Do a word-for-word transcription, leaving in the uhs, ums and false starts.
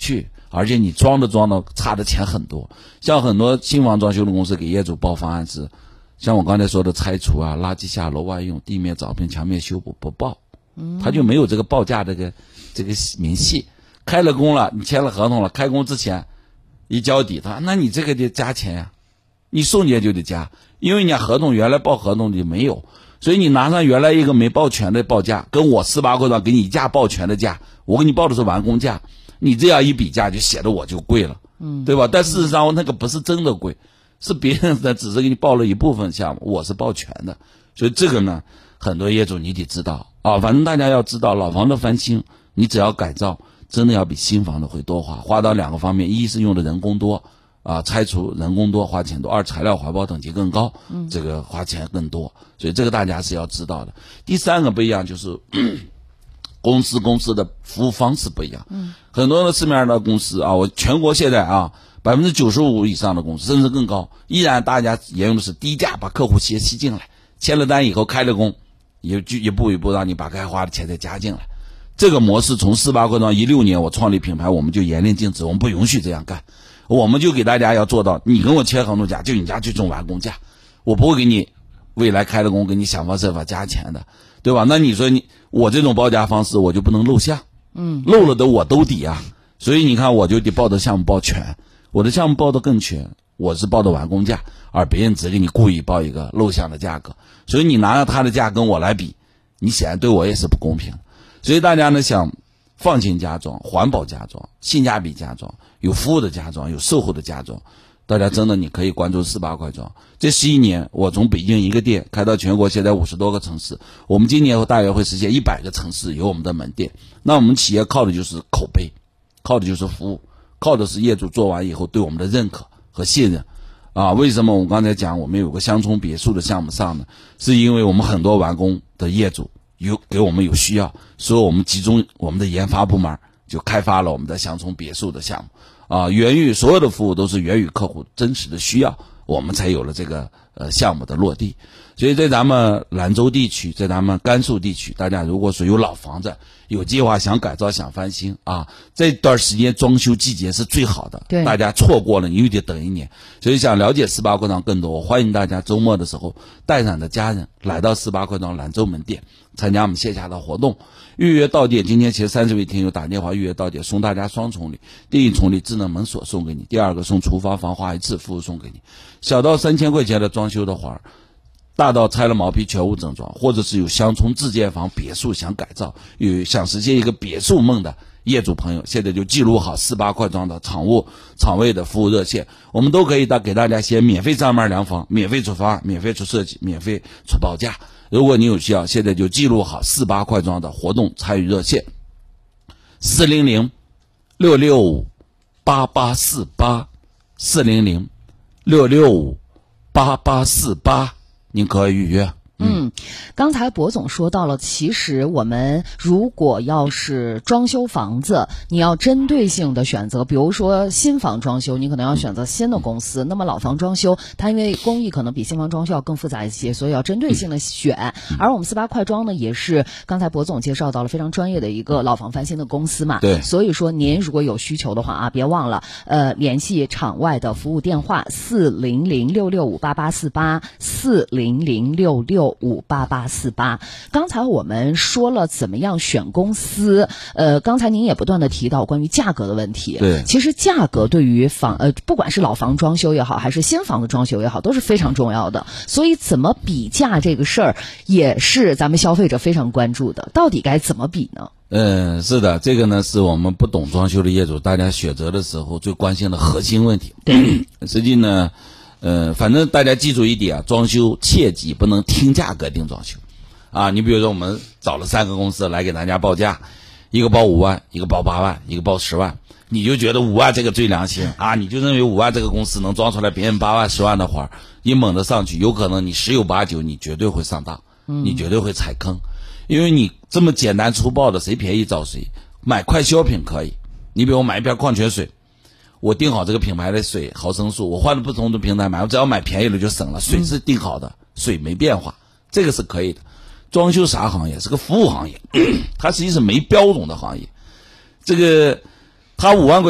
去，而且你装的装的差的钱很多。像很多新房装修的公司给业主报方案是，像我刚才说的拆除啊、垃圾下楼外用、地面凿平、墙面修补不报，他就没有这个报价这个这个明细。开了工了，你签了合同了，开工之前一交底，他那你这个得加钱呀、啊，你送件就得加，因为你合同原来报合同里没有，所以你拿上原来一个没报全的报价，跟我四八块砖给你一价报全的价，我给你报的是完工价，你这样一比价就写的我就贵了，嗯，对吧？但事实上那个不是真的贵，是别人的只是给你报了一部分项目，我是报全的，所以这个呢，很多业主你得知道啊，反正大家要知道，老房的翻新，你只要改造，真的要比新房的会多花，花到两个方面，一是用的人工多。啊，拆除人工多花钱多，二材料环保等级更高，嗯，这个花钱更多，所以这个大家是要知道的。第三个不一样就是公司公司的服务方式不一样，嗯，很多的市面上的公司啊，我全国现在啊百分之九十五以上的公司甚至更高，依然大家沿用的是低价把客户先吸进来，签了单以后开了工，也就一步一步让你把该花的钱再加进来。这个模式从四八块砖一六年我创立品牌，我们就严令禁止，我们不允许这样干。我们就给大家要做到，你跟我签合同价，就你家最终完工价，我不会给你未来开了工给你想方设法加钱的，对吧？那你说你我这种报价方式，我就不能漏项，嗯，漏了的我都抵啊。所以你看，我就得报的项目报全，我的项目报的更全，我是报的完工价，而别人只给你故意报一个漏项的价格，所以你拿着他的价跟我来比，你显然对我也是不公平。所以大家呢想放心家装、环保家装、性价比家装、有服务的家装、有售后的家装，大家真的你可以关注四八块砖。这十一年，我从北京一个店开到全国现在五十多个城市，我们今年大约会实现一百个城市有我们的门店。那我们企业靠的就是口碑，靠的就是服务，靠的是业主做完以后对我们的认可和信任。啊，为什么我刚才讲我们有个乡村别墅的项目上呢？是因为我们很多完工的业主有给我们有需要，所以我们集中我们的研发部门就开发了我们的乡村别墅的项目啊，源于所有的服务都是源于客户真实的需要，我们才有了这个呃项目的落地。所以在咱们兰州地区，在咱们甘肃地区，大家如果说有老房子，有计划想改造想翻新啊，这段时间装修季节是最好的，大家错过了你又得等一年。所以想了解四八块砖更多，我欢迎大家周末的时候带上你的家人来到四八块砖兰州门店参加我们线下的活动，预约到店。今天其实三十位听友打电话预约到店，送大家双重礼，第一重礼智能门锁送给你，第二个送厨房防滑一次服务送给你。小到三千块钱的装修的话，大到拆了毛坯全屋整装，或者是有乡村自建房别墅想改造，有想实现一个别墅梦的业主朋友，现在就记录好四八块砖的厂务厂位的服务热线，我们都可以的给大家先免费上门量房，免费出方案，免费出设计，免费出报价。如果你有需要，现在就记录好四八块砖的活动参与热线四零零六六五八八四八四零零六六五八八四八，您可以预约。 嗯，刚才博总说到了，其实我们如果要是装修房子，你要针对性的选择，比如说新房装修，你可能要选择新的公司，那么老房装修，它因为工艺可能比新房装修要更复杂一些，所以要针对性的选。而我们四八块砖呢，也是刚才博总介绍到了非常专业的一个老房翻新的公司嘛， 对， 所以说您如果有需求的话啊，别忘了呃联系场外的服务电话四零零六六五八八四八四零零六六五八八四八。刚才我们说了怎么样选公司，呃，刚才您也不断的提到关于价格的问题。 对， 其实价格对于房呃，不管是老房装修也好，还是新房的装修也好，都是非常重要的。所以怎么比价这个事儿，也是咱们消费者非常关注的。到底该怎么比呢？ 嗯，是的，这个呢是我们不懂装修的业主大家选择的时候最关心的核心问题。 对， 实际呢。呃，反正大家记住一点啊，装修切记不能听价格定装修，啊，你比如说我们找了三个公司来给大家报价，一个报五万，一个报八万，一个报十万，你就觉得五万这个最良心啊，你就认为五万这个公司能装出来别人八万十万的活，一猛的上去，有可能你十有八九你绝对会上当，你绝对会踩坑，因为你这么简单粗暴的谁便宜找谁，买快消品可以，你比如我买一瓶矿泉水。我定好这个品牌的水毫升数，我换了不同的平台买，我只要买便宜了就省了，水是定好的，水没变化，这个是可以的。装修啥行业？是个服务行业，它实际是没标准的行业。这个它五万块